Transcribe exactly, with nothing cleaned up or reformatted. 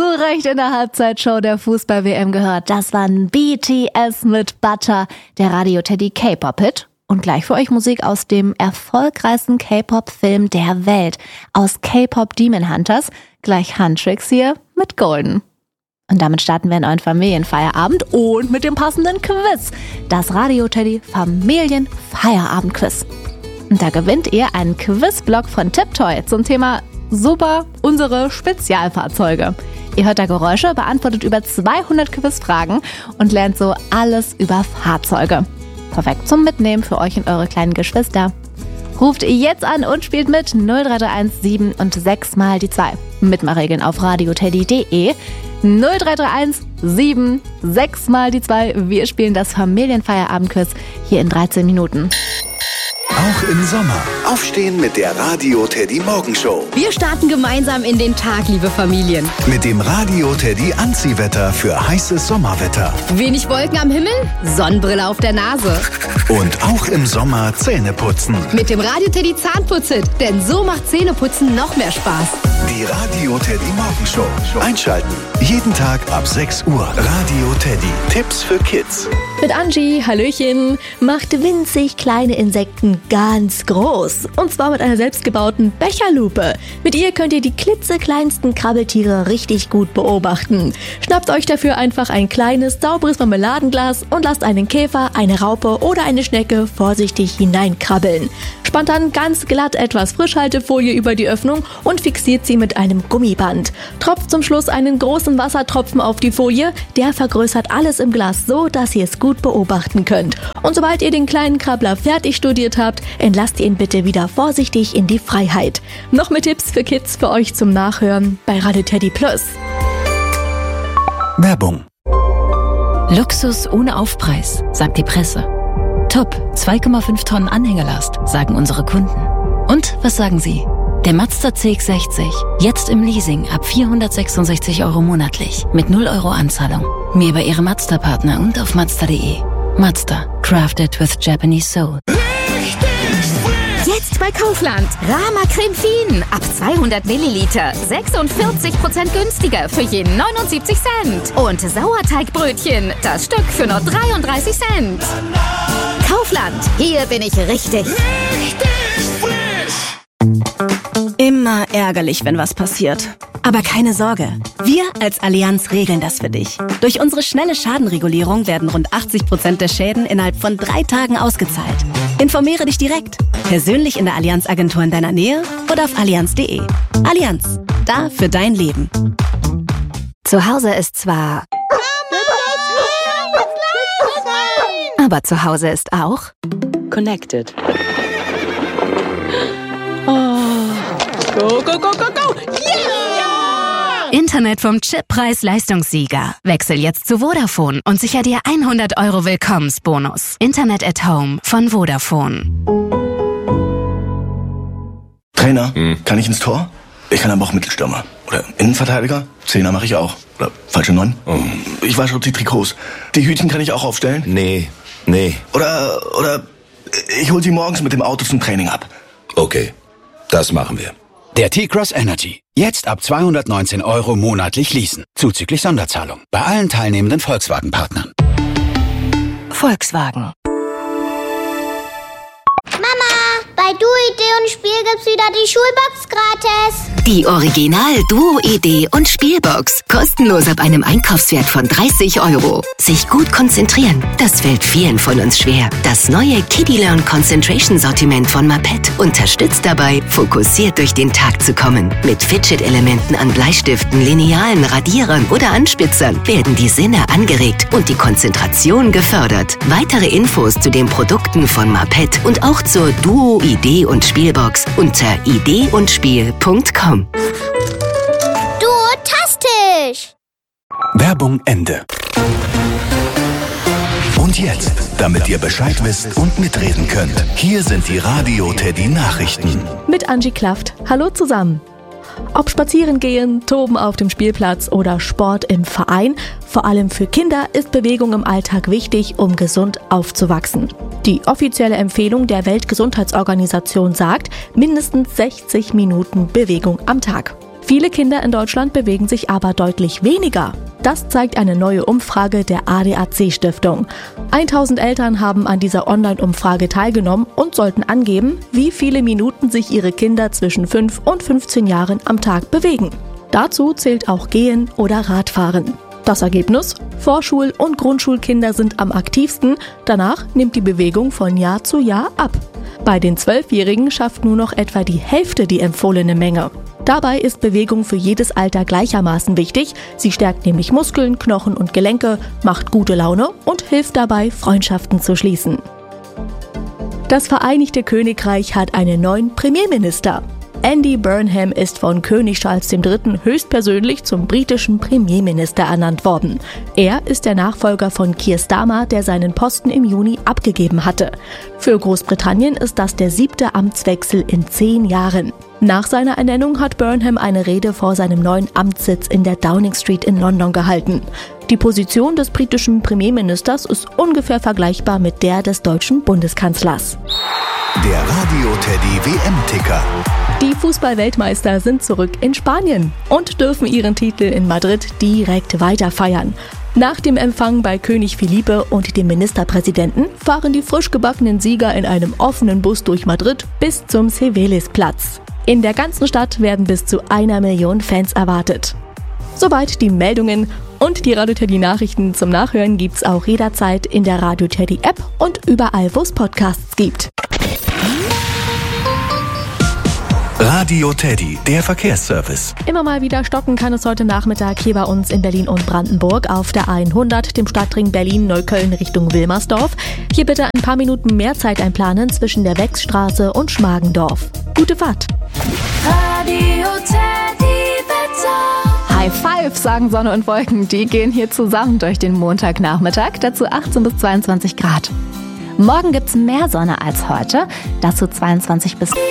Recht in der Halbzeitshow der Fußball-W M gehört. Das waren B T S mit Butter, der Radio Teddy K-Pop-Hit. Und gleich für euch Musik aus dem erfolgreichsten K-Pop-Film der Welt, aus K-Pop Demon Hunters. Gleich Huntrix hier mit Golden. Und damit starten wir in euren Familienfeierabend und mit dem passenden Quiz. Das Radio Teddy Familienfeierabend-Quiz. Und da gewinnt ihr einen Quizblock von Tiptoy zum Thema Super, unsere Spezialfahrzeuge. Ihr hört da Geräusche, beantwortet über zweihundert Quizfragen und lernt so alles über Fahrzeuge. Perfekt zum Mitnehmen für euch und eure kleinen Geschwister. Ruft jetzt an und spielt mit null drei drei eins sieben und sechs mal die zwei. Mitmachregeln auf radioteddy punkt de. null drei drei eins sieben sechs mal die zwei. Wir spielen das Familienfeierabendquiz hier in dreizehn Minuten. Auch im Sommer. Aufstehen mit der Radio Teddy Morgenshow. Wir starten gemeinsam in den Tag, liebe Familien. Mit dem Radio Teddy Anziehwetter für heißes Sommerwetter. Wenig Wolken am Himmel, Sonnenbrille auf der Nase. Und auch im Sommer Zähne putzen. Mit dem Radio Teddy Zahnputzhit, denn so macht Zähneputzen noch mehr Spaß. Die Radio Teddy Morgenshow. Einschalten. Jeden Tag ab sechs Uhr. Radio Teddy. Tipps für Kids. Mit Angie, Hallöchen, macht winzig kleine Insekten ganz groß. Und zwar mit einer selbstgebauten Becherlupe. Mit ihr könnt ihr die klitzekleinsten Krabbeltiere richtig gut beobachten. Schnappt euch dafür einfach ein kleines, sauberes Marmeladenglas und lasst einen Käfer, eine Raupe oder eine Schnecke vorsichtig hineinkrabbeln. Spannt dann ganz glatt etwas Frischhaltefolie über die Öffnung und fixiert sie mit einem Gummiband. Tropft zum Schluss einen großen Wassertropfen auf die Folie. Der vergrößert alles im Glas so, dass ihr es gut beobachten könnt. Und sobald ihr den kleinen Krabbler fertig studiert habt, entlasst ihr ihn bitte wieder vorsichtig in die Freiheit. Noch mehr Tipps für Kids für euch zum Nachhören bei Radio Teddy Plus. Werbung. Luxus ohne Aufpreis, sagt die Presse. Top, zwei Komma fünf Tonnen Anhängelast, sagen unsere Kunden. Und was sagen Sie? Der Mazda C X sechzig, jetzt im Leasing ab vierhundertsechsundsechzig Euro monatlich, mit null Euro Anzahlung. Mehr bei Ihrem Mazda-Partner und auf mazda punkt de. Mazda, crafted with Japanese soul. Jetzt bei Kaufland. Rama Creme Fin ab zweihundert Milliliter. sechsundvierzig Prozent günstiger für je neunundsiebzig Cent. Und Sauerteigbrötchen, das Stück für nur dreiunddreißig Cent. Kaufland, hier bin ich richtig. Richtig frisch. Immer ärgerlich, wenn was passiert. Aber keine Sorge, wir als Allianz regeln das für dich. Durch unsere schnelle Schadenregulierung werden rund achtzig Prozent der Schäden innerhalb von drei Tagen ausgezahlt. Informiere dich direkt, persönlich in der Allianz-Agentur in deiner Nähe oder auf allianz punkt de. Allianz, da für dein Leben. Zu Hause ist zwar... Aber zu Hause ist auch... Connected. Go, go, go, go, go! Yeah! Internet vom Chip Preis-Leistungssieger. Wechsel jetzt zu Vodafone und sicher dir hundert Euro Willkommensbonus. Internet at Home von Vodafone. Trainer, hm. kann ich ins Tor? Ich kann aber auch Mittelstürmer. Oder Innenverteidiger? Zehner mache ich auch. Oder falsche Neun? Oh. Ich wasche die Trikots. Die Hütchen kann ich auch aufstellen? Nee, nee. Oder, oder ich hol sie morgens mit dem Auto zum Training ab. Okay, das machen wir. Der T-Cross Energy. Jetzt ab zweihundertneunzehn Euro monatlich leasen. Zuzüglich Sonderzahlung. Bei allen teilnehmenden Volkswagen-Partnern. Volkswagen. Bei Duo-Idee und Spiel gibt's wieder die Schulbox gratis. Die Original Duo-Idee und Spielbox. Kostenlos ab einem Einkaufswert von dreißig Euro. Sich gut konzentrieren, das fällt vielen von uns schwer. Das neue Kiddie Learn Concentration Sortiment von Mapet unterstützt dabei, fokussiert durch den Tag zu kommen. Mit Fidget-Elementen an Bleistiften, Linealen, Radierern oder Anspitzern werden die Sinne angeregt und die Konzentration gefördert. Weitere Infos zu den Produkten von Mapet und auch zur Duo-Idee und Spielbox unter idee und spiel punkt com. Duotastisch! Werbung Ende. Und jetzt, damit ihr Bescheid wisst und mitreden könnt, hier sind die Radio Teddy Nachrichten. Mit Angie Klaft. Hallo zusammen. Ob spazieren gehen, toben auf dem Spielplatz oder Sport im Verein, vor allem für Kinder ist Bewegung im Alltag wichtig, um gesund aufzuwachsen. Die offizielle Empfehlung der Weltgesundheitsorganisation sagt, mindestens sechzig Minuten Bewegung am Tag. Viele Kinder in Deutschland bewegen sich aber deutlich weniger. Das zeigt eine neue Umfrage der A D A C-Stiftung. tausend Eltern haben an dieser Online-Umfrage teilgenommen und sollten angeben, wie viele Minuten sich ihre Kinder zwischen fünf und fünfzehn Jahren am Tag bewegen. Dazu zählt auch Gehen oder Radfahren. Das Ergebnis? Vorschul- und Grundschulkinder sind am aktivsten, danach nimmt die Bewegung von Jahr zu Jahr ab. Bei den Zwölfjährigen schafft nur noch etwa die Hälfte die empfohlene Menge. Dabei ist Bewegung für jedes Alter gleichermaßen wichtig. Sie stärkt nämlich Muskeln, Knochen und Gelenke, macht gute Laune und hilft dabei, Freundschaften zu schließen. Das Vereinigte Königreich hat einen neuen Premierminister. Andy Burnham ist von König Charles der Dritte höchstpersönlich zum britischen Premierminister ernannt worden. Er ist der Nachfolger von Keir Starmer, der seinen Posten im Juni abgegeben hatte. Für Großbritannien ist das der siebte Amtswechsel in zehn Jahren. Nach seiner Ernennung hat Burnham eine Rede vor seinem neuen Amtssitz in der Downing Street in London gehalten. Die Position des britischen Premierministers ist ungefähr vergleichbar mit der des deutschen Bundeskanzlers. Der Radio Teddy W M-Ticker. Die Fußball-Weltmeister sind zurück in Spanien und dürfen ihren Titel in Madrid direkt weiter feiern. Nach dem Empfang bei König Felipe und dem Ministerpräsidenten fahren die frisch gebackenen Sieger in einem offenen Bus durch Madrid bis zum Cibeles-Platz. In der ganzen Stadt werden bis zu einer Million Fans erwartet. Soweit die Meldungen und die Radio Teddy Nachrichten zum Nachhören gibt's auch jederzeit in der Radio Teddy App und überall, wo es Podcasts gibt. Radio Teddy, der Verkehrsservice. Immer mal wieder stocken kann es heute Nachmittag hier bei uns in Berlin und Brandenburg auf der hundert, dem Stadtring Berlin-Neukölln Richtung Wilmersdorf. Hier bitte ein paar Minuten mehr Zeit einplanen zwischen der Wechsstraße und Schmargendorf. Gute Fahrt. Radio Teddy Wetter. High Five, sagen Sonne und Wolken. Die gehen hier zusammen durch den Montagnachmittag. Dazu achtzehn bis zweiundzwanzig Grad. Morgen gibt's mehr Sonne als heute. Dazu zweiundzwanzig bis